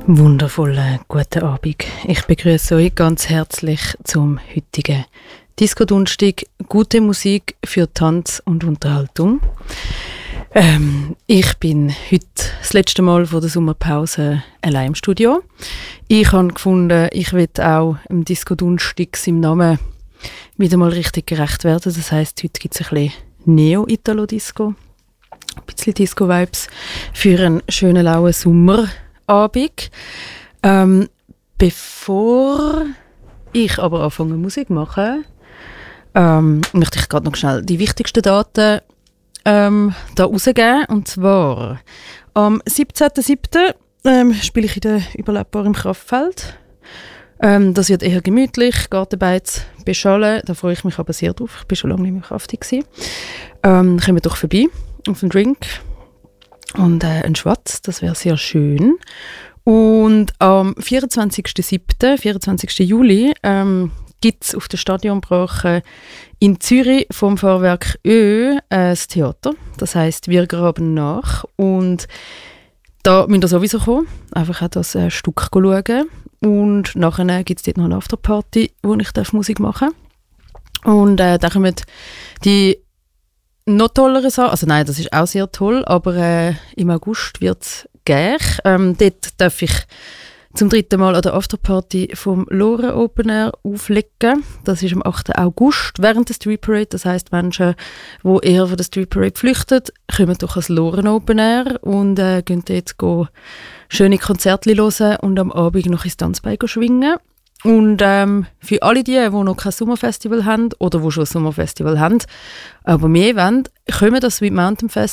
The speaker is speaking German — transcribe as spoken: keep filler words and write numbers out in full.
Wundervollen guten Abend. Ich begrüße euch ganz herzlich zum heutigen Disco-Donnerstag. Gute Musik für Tanz und Unterhaltung. Ähm, ich bin heute das letzte Mal vor der Sommerpause allein im Studio. Ich habe gefunden, ich will auch im Disco-Donnerstag seinem Namen wieder mal richtig gerecht werden. Das heisst, heute gibt es ein bisschen Neo-Italo-Disco, ein bisschen Disco-Vibes für einen schönen, lauen Sommer. Abend. Ähm, bevor ich aber anfange Musik zu machen, ähm, möchte ich gerade noch schnell die wichtigsten Daten ähm, da rausgeben. Und zwar am siebzehnten siebten Ähm, spiele ich in der Überlebbar im Kraftfeld. Ähm, das wird eher gemütlich, Gartenbeiz beschallen. Da freue ich mich aber sehr drauf. Ich war schon lange nicht mehr kraftig. Ähm, kommen wir doch vorbei auf einen Drink. Und äh, ein Schwatz, das wäre sehr schön. Und am vierundzwanzigsten siebten, vierundzwanzigsten Juli, ähm, gibt es auf der Stadionbrache in Zürich vom Fahrwerk Ö äh, das Theater. Das heisst, wir graben nach. Und da müsst ihr sowieso kommen, einfach auch das äh, Stück schauen. Und nachher gibt es dort noch eine Afterparty, wo ich darf Musik machen darf. Und äh, da kommen die noch tollere Sachen, also nein, das ist auch sehr toll, aber äh, im August wird es gäh. Ähm, dort darf ich zum dritten Mal an der Afterparty vom Lore Open Air auflegen. Das ist am achten August während der Street Parade. Das heisst, Menschen, die eher von der Street Parade flüchten, kommen durch das Lore Open Air und äh, gehen dort go schöne Konzerte hören und am Abend noch ins Tanzbein schwingen. Und ähm, für alle die, die noch kein Sommerfestival haben oder die schon ein Sommerfestival haben, aber mehr wollen, kommen das Sweet Mountain Fest